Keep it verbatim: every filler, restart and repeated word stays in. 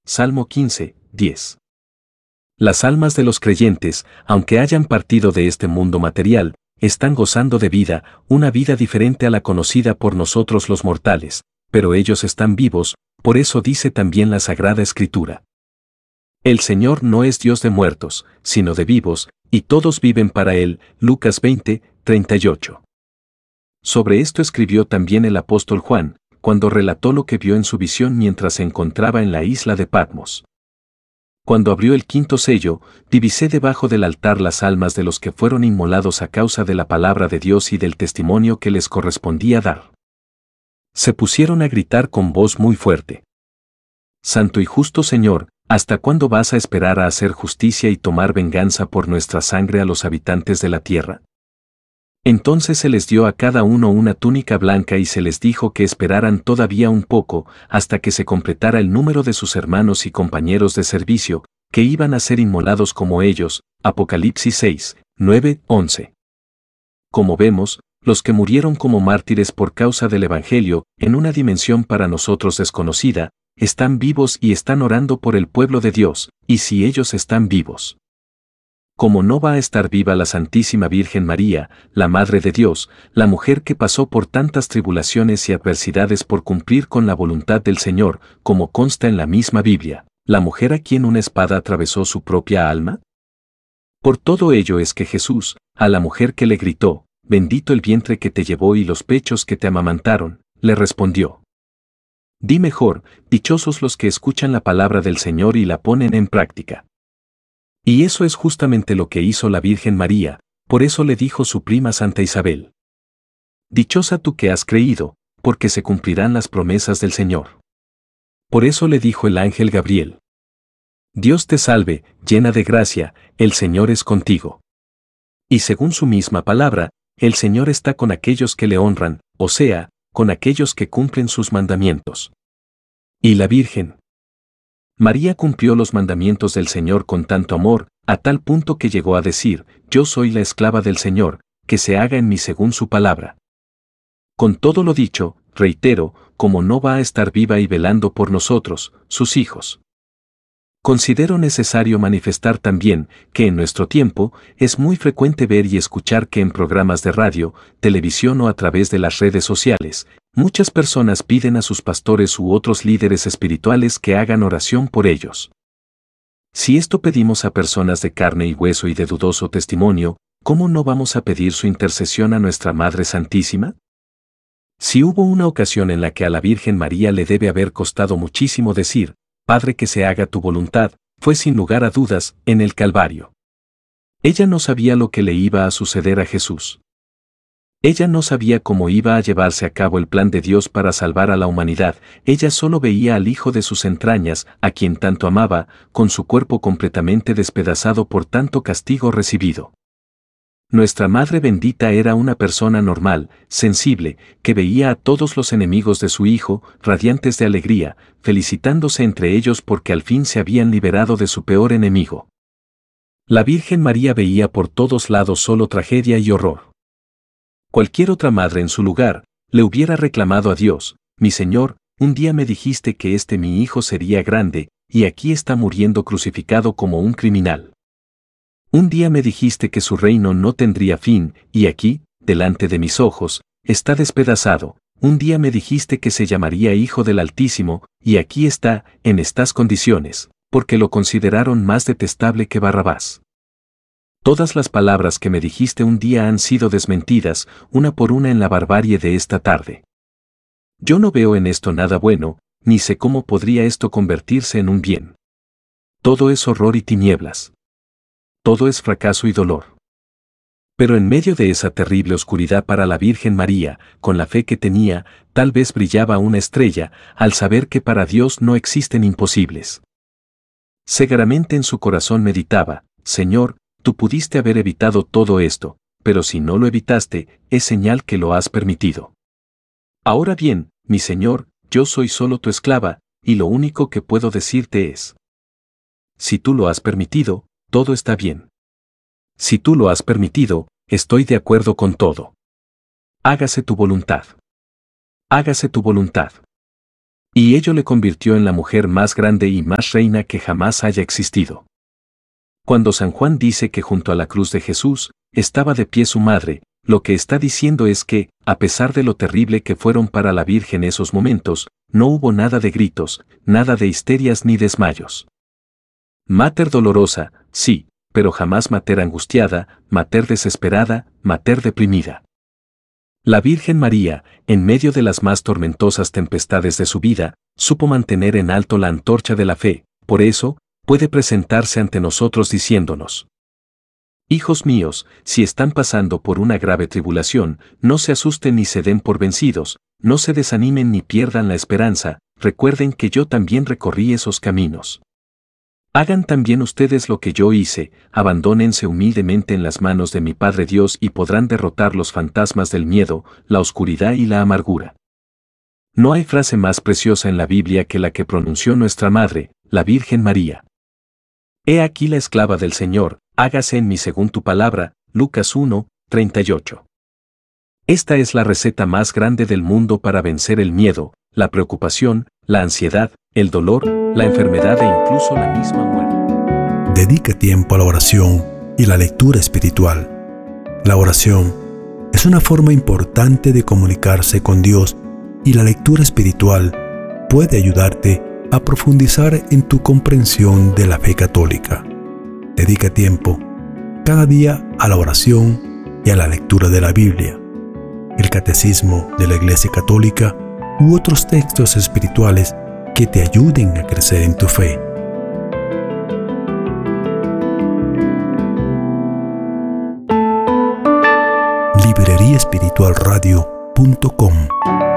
Salmo quince, diez. Las almas de los creyentes, aunque hayan partido de este mundo material, están gozando de vida, una vida diferente a la conocida por nosotros los mortales, pero ellos están vivos, por eso dice también la Sagrada Escritura. El Señor no es Dios de muertos, sino de vivos, y todos viven para Él. Lucas veinte, treinta y ocho. Sobre esto escribió también el apóstol Juan, cuando relató lo que vio en su visión mientras se encontraba en la isla de Patmos. Cuando abrió el quinto sello, divisé debajo del altar las almas de los que fueron inmolados a causa de la palabra de Dios y del testimonio que les correspondía dar. Se pusieron a gritar con voz muy fuerte: Santo y justo Señor, ¿hasta cuándo vas a esperar a hacer justicia y tomar venganza por nuestra sangre a los habitantes de la tierra? Entonces se les dio a cada uno una túnica blanca y se les dijo que esperaran todavía un poco, hasta que se completara el número de sus hermanos y compañeros de servicio, que iban a ser inmolados como ellos. Apocalipsis seis, nueve, once. Como vemos, los que murieron como mártires por causa del Evangelio, en una dimensión para nosotros desconocida, están vivos y están orando por el pueblo de Dios, y si ellos están vivos, ¿cómo no va a estar viva la Santísima Virgen María, la Madre de Dios, la mujer que pasó por tantas tribulaciones y adversidades por cumplir con la voluntad del Señor, como consta en la misma Biblia, la mujer a quien una espada atravesó su propia alma? Por todo ello es que Jesús, a la mujer que le gritó, bendito el vientre que te llevó y los pechos que te amamantaron, le respondió: Di mejor, dichosos los que escuchan la palabra del Señor y la ponen en práctica. Y eso es justamente lo que hizo la Virgen María, por eso le dijo su prima Santa Isabel: Dichosa tú que has creído, porque se cumplirán las promesas del Señor. Por eso le dijo el ángel Gabriel: Dios te salve, llena de gracia, el Señor es contigo. Y según su misma palabra, el Señor está con aquellos que le honran, o sea, con aquellos que cumplen sus mandamientos. Y la Virgen María cumplió los mandamientos del Señor con tanto amor, a tal punto que llegó a decir: Yo soy la esclava del Señor, que se haga en mí según su palabra. Con todo lo dicho, reitero, ¿cómo no va a estar viva y velando por nosotros, sus hijos? Considero necesario manifestar también que en nuestro tiempo es muy frecuente ver y escuchar que en programas de radio, televisión o a través de las redes sociales, muchas personas piden a sus pastores u otros líderes espirituales que hagan oración por ellos. Si esto pedimos a personas de carne y hueso y de dudoso testimonio, ¿cómo no vamos a pedir su intercesión a nuestra Madre Santísima? Si hubo una ocasión en la que a la Virgen María le debe haber costado muchísimo decir: Padre, que se haga tu voluntad, fue sin lugar a dudas en el Calvario. Ella no sabía lo que le iba a suceder a Jesús. Ella no sabía cómo iba a llevarse a cabo el plan de Dios para salvar a la humanidad. Ella solo veía al hijo de sus entrañas, a quien tanto amaba, con su cuerpo completamente despedazado por tanto castigo recibido. Nuestra Madre bendita era una persona normal, sensible, que veía a todos los enemigos de su hijo, radiantes de alegría, felicitándose entre ellos porque al fin se habían liberado de su peor enemigo. La Virgen María veía por todos lados solo tragedia y horror. Cualquier otra madre en su lugar, le hubiera reclamado a Dios: Mi Señor, un día me dijiste que este mi hijo sería grande, y aquí está muriendo crucificado como un criminal. Un día me dijiste que su reino no tendría fin, y aquí, delante de mis ojos, está despedazado. Un día me dijiste que se llamaría Hijo del Altísimo, y aquí está, en estas condiciones, porque lo consideraron más detestable que Barrabás. Todas las palabras que me dijiste un día han sido desmentidas, una por una en la barbarie de esta tarde. Yo no veo en esto nada bueno, ni sé cómo podría esto convertirse en un bien. Todo es horror y tinieblas. Todo es fracaso y dolor. Pero en medio de esa terrible oscuridad para la Virgen María, con la fe que tenía, tal vez brillaba una estrella, al saber que para Dios no existen imposibles. Cegaramente en su corazón meditaba: Señor, tú pudiste haber evitado todo esto, pero si no lo evitaste, es señal que lo has permitido. Ahora bien, mi Señor, yo soy solo tu esclava, y lo único que puedo decirte es: si tú lo has permitido, todo está bien. Si tú lo has permitido, estoy de acuerdo con todo. Hágase tu voluntad. Hágase tu voluntad. Y ello le convirtió en la mujer más grande y más reina que jamás haya existido. Cuando San Juan dice que junto a la cruz de Jesús estaba de pie su madre, lo que está diciendo es que, a pesar de lo terrible que fueron para la Virgen esos momentos, no hubo nada de gritos, nada de histerias ni desmayos. Mater dolorosa, sí, pero jamás mater angustiada, mater desesperada, mater deprimida. La Virgen María, en medio de las más tormentosas tempestades de su vida, supo mantener en alto la antorcha de la fe, por eso, puede presentarse ante nosotros diciéndonos: hijos míos, si están pasando por una grave tribulación, no se asusten ni se den por vencidos, no se desanimen ni pierdan la esperanza, recuerden que yo también recorrí esos caminos. Hagan también ustedes lo que yo hice, abandónense humildemente en las manos de mi Padre Dios y podrán derrotar los fantasmas del miedo, la oscuridad y la amargura. No hay frase más preciosa en la Biblia que la que pronunció nuestra Madre, la Virgen María. He aquí la esclava del Señor, hágase en mí según tu palabra, Lucas uno, treinta y ocho. Esta es la receta más grande del mundo para vencer el miedo, la preocupación, la ansiedad, el dolor, la enfermedad e incluso la misma muerte. Dedica tiempo a la oración y la lectura espiritual. La oración es una forma importante de comunicarse con Dios y la lectura espiritual puede ayudarte a profundizar en tu comprensión de la fe católica. Dedica tiempo cada día a la oración y a la lectura de la Biblia, el Catecismo de la Iglesia Católica u otros textos espirituales que te ayuden a crecer en tu fe. librería espiritual radio punto com